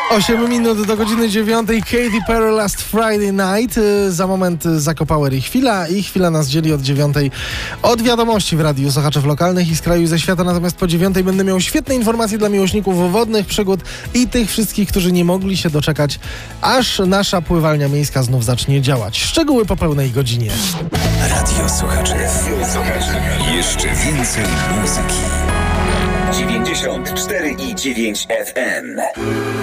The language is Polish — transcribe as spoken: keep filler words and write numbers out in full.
osiem minut do godziny dziewiątej. Katy Perry, Last Friday Night. Za moment Zako Power i chwila. I chwila nas dzieli od dziewiątej od wiadomości w radiu słuchaczów lokalnych i z kraju i ze świata. Natomiast po dziewiątej będę miał świetne informacje dla miłośników wodnych przygód i tych wszystkich, którzy nie mogli się doczekać, aż nasza pływalnia miejska znów zacznie działać. Szczegóły po pełnej godzinie. Radio Słuchaczy. Jeszcze więcej muzyki. dziewięćdziesiąt cztery i dziewięć F M.